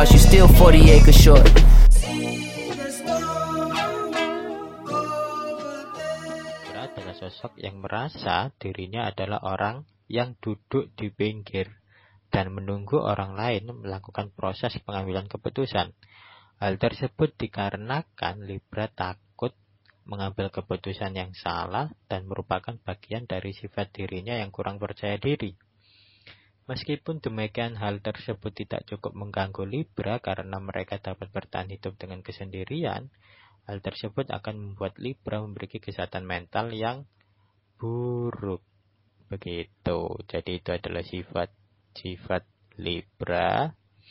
stars, you still 40 acres short. Adalah sosok yang merasa dirinya adalah orang yang duduk di pinggir dan menunggu orang lain melakukan proses pengambilan keputusan. Hal tersebut dikarenakan Libra takut mengambil keputusan yang salah dan merupakan bagian dari sifat dirinya yang kurang percaya diri. Meskipun demikian, hal tersebut tidak cukup mengganggu Libra karena mereka dapat bertahan hidup dengan kesendirian. Hal tersebut akan membuat Libra memiliki kesehatan mental yang buruk. Begitu. Jadi itu adalah sifat Libra.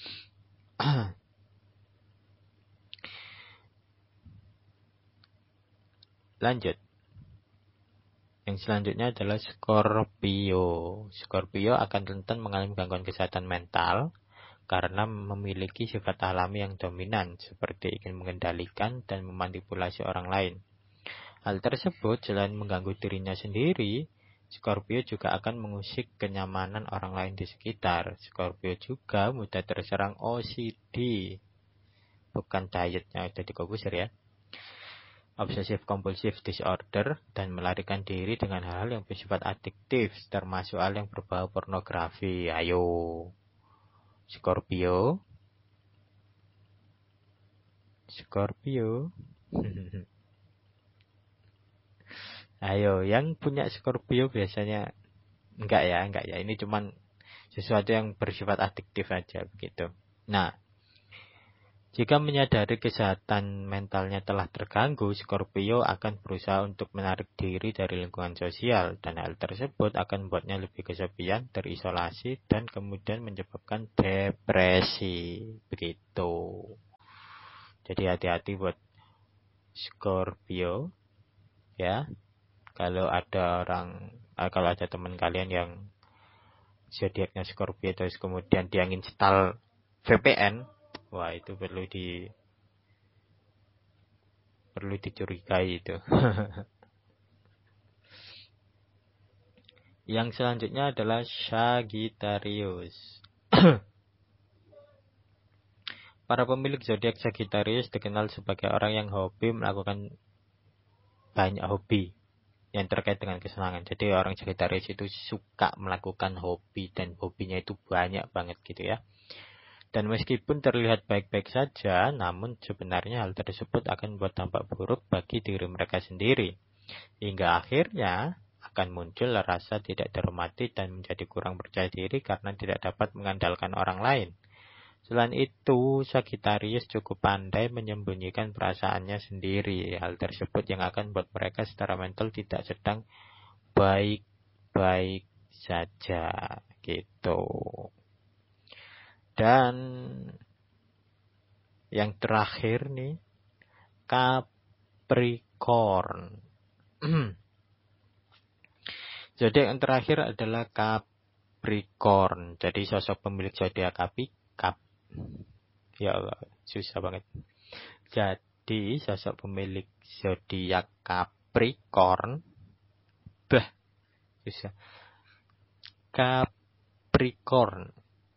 Lanjut. Yang selanjutnya adalah Scorpio. Scorpio akan rentan mengalami gangguan kesehatan mental karena memiliki sifat alami yang dominan, seperti ingin mengendalikan dan memanipulasi orang lain. Hal tersebut selain mengganggu dirinya sendiri, Scorpio juga akan mengusik kenyamanan orang lain di sekitar. Scorpio juga mudah terserang OCD. Bukan dietnya udah dikobusir ya. Obsessive compulsive disorder, dan melarikan diri dengan hal-hal yang bersifat adiktif, termasuk hal yang berbau pornografi. Ayo, Scorpio. Ayo, yang punya Scorpio biasanya enggak ya. Ini cuman sesuatu yang bersifat adiktif aja begitu. Nah, jika menyadari kesehatan mentalnya telah terganggu, Scorpio akan berusaha untuk menarik diri dari lingkungan sosial, dan hal tersebut akan membuatnya lebih kesepian, terisolasi, dan kemudian menyebabkan depresi. Begitu. Jadi hati-hati buat Scorpio ya. Kalau ada teman kalian yang zodiaknya Scorpio terus kemudian dia install VPN, wah itu perlu dicurigai itu. Yang selanjutnya adalah Sagittarius. Para pemilik zodiak Sagittarius dikenal sebagai orang yang hobi melakukan banyak hobi yang terkait dengan kesenangan. Jadi orang Sagittarius itu suka melakukan hobi dan hobinya itu banyak banget gitu ya. Dan meskipun terlihat baik-baik saja, namun sebenarnya hal tersebut akan membuat dampak buruk bagi diri mereka sendiri. Hingga akhirnya akan muncul rasa tidak dihormati dan menjadi kurang percaya diri karena tidak dapat mengandalkan orang lain. Selain itu, Sagittarius cukup pandai menyembunyikan perasaannya sendiri. Hal tersebut yang akan membuat mereka secara mental tidak sedang baik-baik saja gitu. Dan yang terakhir nih, Capricorn. Zodiak yang terakhir adalah Capricorn. Jadi sosok pemilik zodiak ya Allah, susah banget. Jadi sosok pemilik zodiak Capricorn, susah. Capricorn.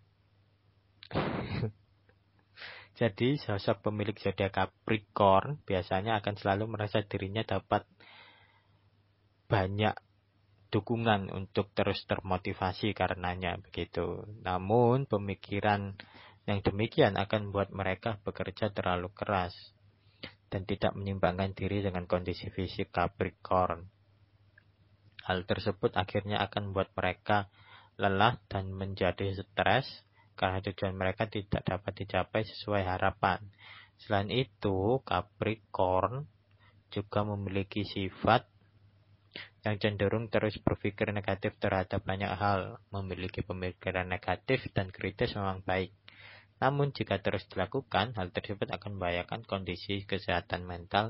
Jadi sosok pemilik zodiak Capricorn biasanya akan selalu merasa dirinya dapat banyak dukungan untuk terus termotivasi karenanya begitu. Namun pemikiran yang demikian akan membuat mereka bekerja terlalu keras dan tidak menyeimbangkan diri dengan kondisi fisik Capricorn. Hal tersebut akhirnya akan membuat mereka lelah dan menjadi stres karena tujuan mereka tidak dapat dicapai sesuai harapan. Selain itu, Capricorn juga memiliki sifat yang cenderung terus berpikir negatif terhadap banyak hal. Memiliki pemikiran negatif dan kritis memang baik. Namun jika terus dilakukan, hal tersebut akan membahayakan kondisi kesehatan mental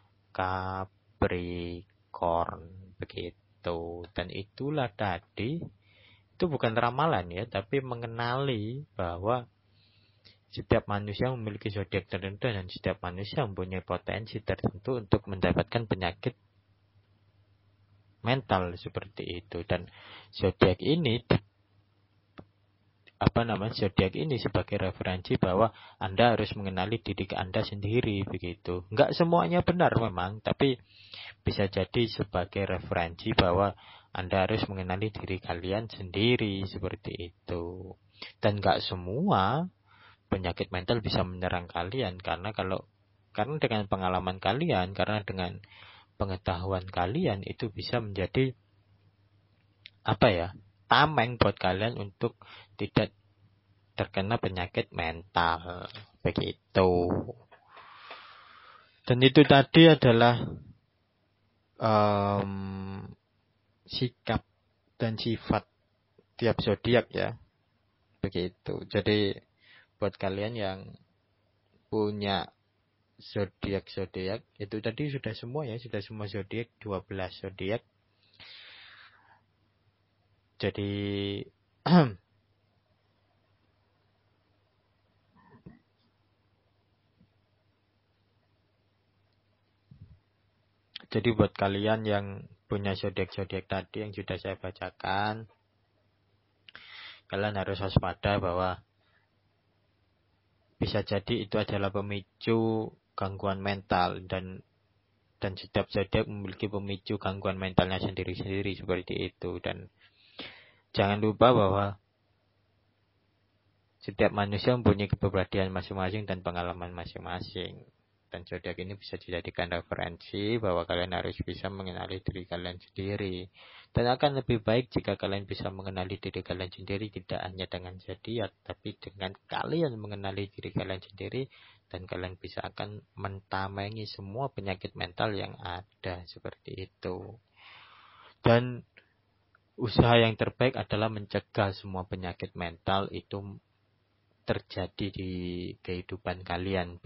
Capricorn. Begitu. Dan itulah tadi, itu bukan ramalan ya, tapi mengenali bahwa setiap manusia memiliki zodiak tertentu dan setiap manusia mempunyai potensi tertentu untuk mendapatkan penyakit mental seperti itu. Dan zodiak ini zodiak ini sebagai referensi bahwa Anda harus mengenali diri Anda sendiri begitu. Enggak semuanya benar memang, tapi bisa jadi sebagai referensi bahwa Anda harus mengenali diri kalian sendiri seperti itu. Dan enggak semua penyakit mental bisa menyerang kalian karena dengan pengalaman kalian, karena dengan pengetahuan kalian itu bisa menjadi tameng buat kalian untuk tidak terkena penyakit mental begitu. Dan itu tadi adalah sikap dan sifat tiap zodiak ya, begitu. Jadi buat kalian yang punya zodiak itu tadi sudah semua zodiak, 12 zodiak. Jadi buat kalian yang punya zodiak tadi yang sudah saya bacakan, kalian harus waspada bahwa bisa jadi itu adalah pemicu gangguan mental, dan setiap zodiak memiliki pemicu gangguan mentalnya sendiri-sendiri seperti itu. Dan jangan lupa bahwa setiap manusia mempunyai kepribadian masing-masing dan pengalaman masing-masing. Dan zodiak ini bisa dijadikan referensi bahwa kalian harus bisa mengenali diri kalian sendiri. Dan akan lebih baik jika kalian bisa mengenali diri kalian sendiri tidak hanya dengan zodiak, tapi dengan kalian mengenali diri kalian sendiri, dan kalian bisa akan mentamengi semua penyakit mental yang ada seperti itu. Dan usaha yang terbaik adalah mencegah semua penyakit mental itu terjadi di kehidupan kalian.